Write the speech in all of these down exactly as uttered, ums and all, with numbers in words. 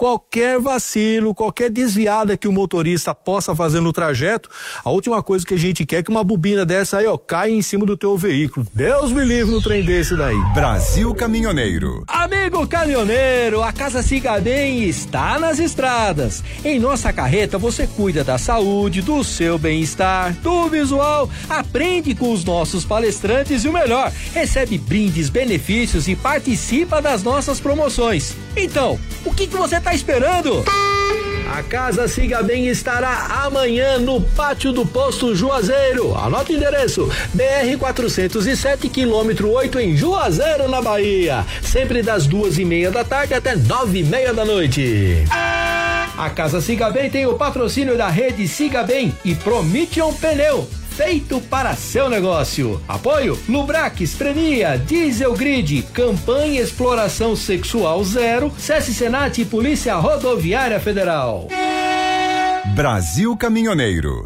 qualquer vacilo, qualquer desviada que o motorista possa fazer no trajeto, a última coisa que a gente quer é que uma bobina dessa aí, ó, caia em cima do teu veículo. Deus me livre no trem desse daí. Brasil Caminhoneiro. Amigo caminhoneiro, a Casa Siga Bem está nas estradas. Em nossa carreta você cuida da saúde, do seu bem-estar, do visual, aprende com os nossos palestrantes e o melhor, recebe brindes, benefícios e participa das nossas promoções. Então, o que que você está esperando? A Casa Siga Bem estará amanhã no pátio do posto Juazeiro. Anota o endereço: B R quatrocentos e sete, quilômetro oito, em Juazeiro, na Bahia. Sempre das duas e meia da tarde até nove e meia da noite. A Casa Siga Bem tem o patrocínio da rede Siga Bem e Promission Pneu, feito para seu negócio. Apoio Lubrax, Prenia, Diesel Grid, Campanha Exploração Sexual Zero, SESC Senat e Polícia Rodoviária Federal. Brasil Caminhoneiro.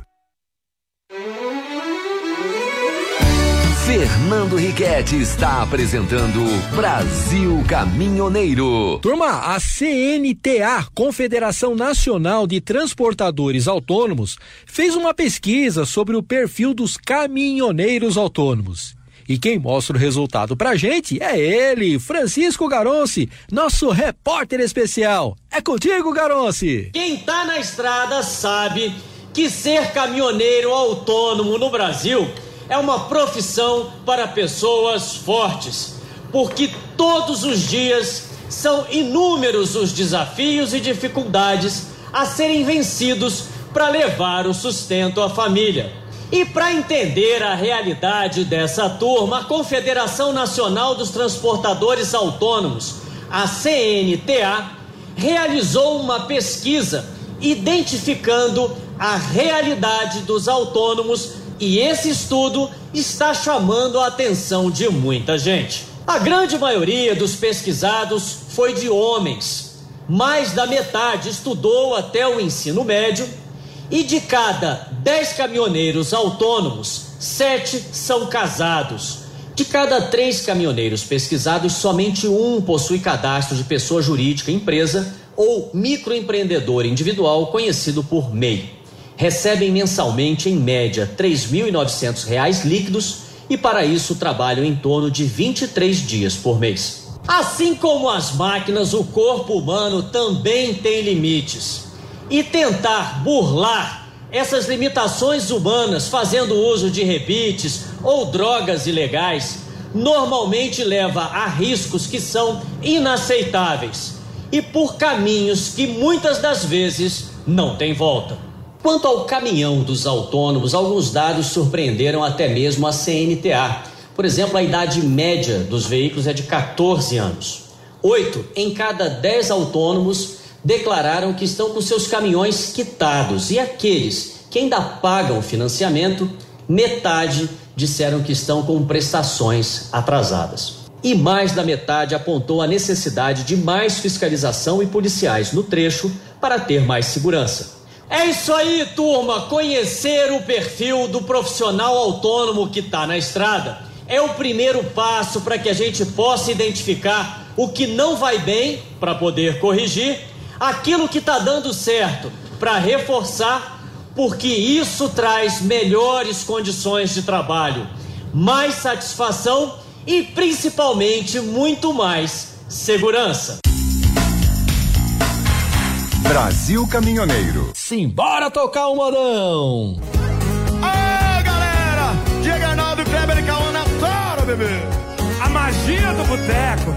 Fernando Riquetti está apresentando Brasil Caminhoneiro. Turma, a C N T A, Confederação Nacional de Transportadores Autônomos, fez uma pesquisa sobre o perfil dos caminhoneiros autônomos. E quem mostra o resultado pra gente é ele, Francisco Garonci, nosso repórter especial. É contigo, Garonci. Quem tá na estrada sabe que ser caminhoneiro autônomo no Brasil é uma profissão para pessoas fortes, porque todos os dias são inúmeros os desafios e dificuldades a serem vencidos para levar o sustento à família. E para entender a realidade dessa turma, a Confederação Nacional dos Transportadores Autônomos, a C N T A, realizou uma pesquisa identificando a realidade dos autônomos. E esse estudo está chamando a atenção de muita gente. A grande maioria dos pesquisados foi de homens. Mais da metade estudou até o ensino médio. E de cada dez caminhoneiros autônomos, sete são casados. De cada três caminhoneiros pesquisados, somente um possui cadastro de pessoa jurídica, empresa ou microempreendedor individual, conhecido por M E I. Recebem mensalmente, em média, três mil e novecentos reais líquidos e, para isso, trabalham em torno de vinte e três dias por mês. Assim como as máquinas, o corpo humano também tem limites. E tentar burlar essas limitações humanas fazendo uso de rebites ou drogas ilegais normalmente leva a riscos que são inaceitáveis e por caminhos que muitas das vezes não têm volta. Quanto ao caminhão dos autônomos, alguns dados surpreenderam até mesmo a C N T A. Por exemplo, a idade média dos veículos é de quatorze anos. Oito em cada dez autônomos declararam que estão com seus caminhões quitados. E aqueles que ainda pagam financiamento, metade disseram que estão com prestações atrasadas. E mais da metade apontou a necessidade de mais fiscalização e policiais no trecho para ter mais segurança. É isso aí, turma, conhecer o perfil do profissional autônomo que está na estrada é o primeiro passo para que a gente possa identificar o que não vai bem para poder corrigir, aquilo que está dando certo para reforçar, porque isso traz melhores condições de trabalho, mais satisfação e principalmente muito mais segurança. Brasil Caminhoneiro. Simbora tocar um modão! Ô, galera! Diego Arnaldo, Kleber e Cauã na tora, bebê! A magia do boteco.